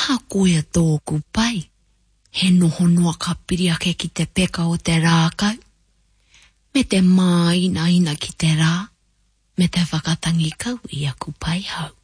Aha koe tōku pai? He noho noa ka piri ake ki te peka o te rākau. Me te māina ina ki te rā. Me te whakatangi kau i aku pai hau.